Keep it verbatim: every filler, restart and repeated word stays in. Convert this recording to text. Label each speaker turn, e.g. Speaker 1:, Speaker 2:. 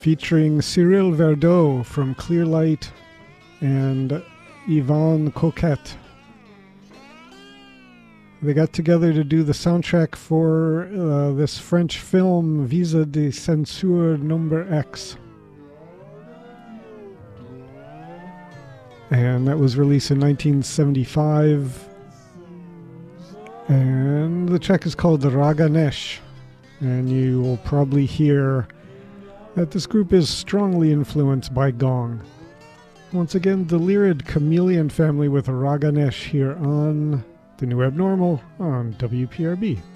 Speaker 1: featuring Cyril Verdot from Clearlight and Yvonne Coquette. They got together to do the soundtrack for uh, this French film, Visa de Censure Number X. And that was released in nineteen seventy-five. And the track is called Raganesh. And you will probably hear that this group is strongly influenced by Gong. Once again, the Lyrid Chameleon family with Raganesh here on The New Abnormal on W P R B.